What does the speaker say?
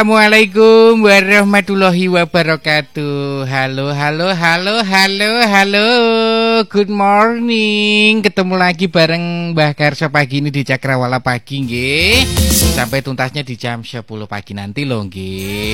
Assalamualaikum warahmatullahi wabarakatuh. Halo, halo, halo, halo, halo. Good morning. Ketemu lagi bareng Mbah Karso pagi ini di Cakrawala Pagi nggih. Sampai tuntasnya di jam 10 pagi nanti loh nggih.